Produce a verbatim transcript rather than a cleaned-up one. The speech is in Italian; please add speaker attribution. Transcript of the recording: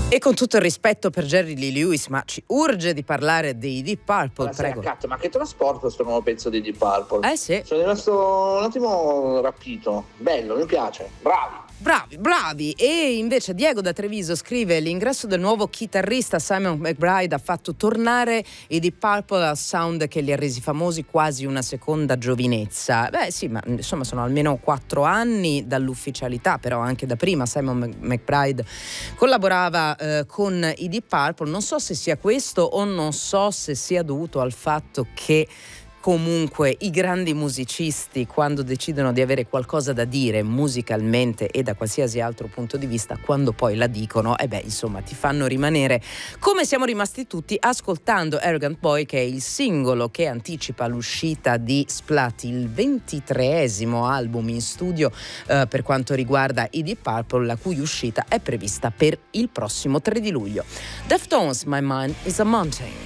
Speaker 1: E con tutto il rispetto per Jerry Lee Lewis, ma ci urge di parlare dei Deep Purple,
Speaker 2: Buonasera,
Speaker 1: prego.
Speaker 2: Kat, ma che trasporto questo nuovo pezzo di Deep Purple?
Speaker 1: Eh sì.
Speaker 2: Sono rimasto un attimo rapito. Bello, mi piace. Bravi.
Speaker 1: Bravi, bravi! E invece Diego da Treviso scrive: l'ingresso del nuovo chitarrista Simon McBride ha fatto tornare i Deep Purple al sound che li ha resi famosi, quasi una seconda giovinezza. Beh sì, ma insomma sono almeno quattro anni dall'ufficialità, però anche da prima Simon McBride collaborava eh, con i Deep Purple. Non so se sia questo o non so se sia dovuto al fatto che comunque i grandi musicisti, quando decidono di avere qualcosa da dire musicalmente e da qualsiasi altro punto di vista, quando poi la dicono, e beh insomma ti fanno rimanere come siamo rimasti tutti ascoltando Arrogant Boy, che è il singolo che anticipa l'uscita di Splat, il ventitreesimo album in studio eh, per quanto riguarda i Deep Purple, la cui uscita è prevista per il prossimo tre di luglio. Deftones, My Mind is a Mountain.